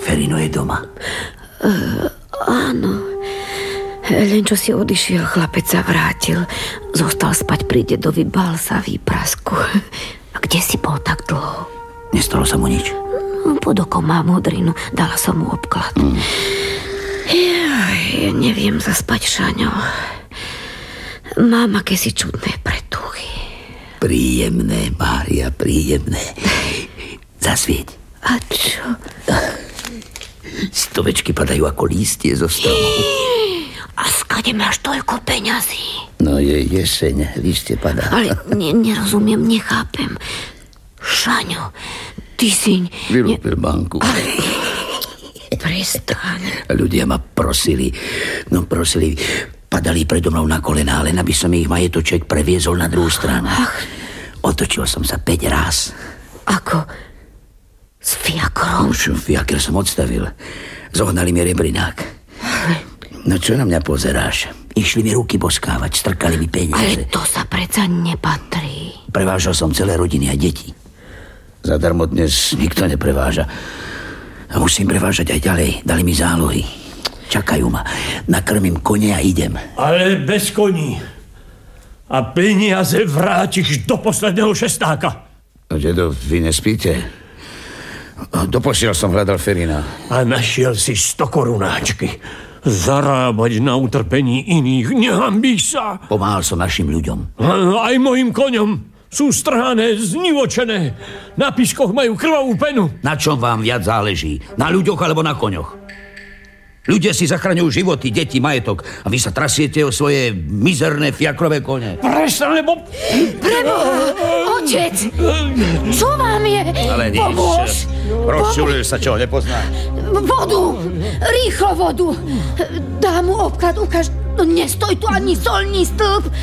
Ferino je doma? Áno. Len čo si odišiel, chlapec sa vrátil. Zostal spať pri dedovi, bál sa výprasku. A kde si bol tak dlho? Nestalo sa mu nič? Pod okom má modrinu, dala som mu obklad. Neviem zaspať, Šaňo. Mám akési čudné pretuchy. Príjemné, Mária, príjemné. Zasvieť. A čo? Stovečky padajú ako lístie zo stromu. A skade máš toľko peňazí? No je jeseň, lístie padá. Ale nerozumiem, nechápem. Šaňo, ty si... Vylúpil banku. Prestaň. Ľudia ma prosili, padali predo mnou na kolená, len aby som ich majetoček previezol na druhú stranu. Otočil som sa 5 raz. Ako? S fiakrom? Už fiaker som odstavil. Zohnali mi rebrinák. No čo na mňa pozeráš? Išli mi ruky boskávať, strkali mi peniaze. Ale to sa predsa nepatrí. Prevážal som celé rodiny a deti. Zadarmo dnes nikto nepreváža. A musím prevážať aj ďalej. Dali mi zálohy. Čakajú ma. Nakrmím kone a idem. Ale bez koní. A peniaze vrátiš do posledného šestáka. Dedo, vy nespíte? Doposiaľ som hľadal Ferina. A našiel si 100 korunáčky. Zarábať na utrpení iných. Nehambíš sa. Pomáhal som našim ľuďom. Aj mojim koňom. Sú strhané, znivočené. Na piškoch majú krvavú penu. Na čom vám viac záleží? Na ľuďoch alebo na koňoch? Ľudia si zachraňujú životy, deti, majetok. A vy sa trasiete o svoje mizerné fiakrové kone. Prestaň, lebo... Preboha, otec! Čo vám je? Ale nič. Pomôž! Rozčuluješ sa, čo ho nepozná. Vodu! Rýchlo vodu! Dá mu obklad, ukáž... Nestoj tu ani solný stĺp!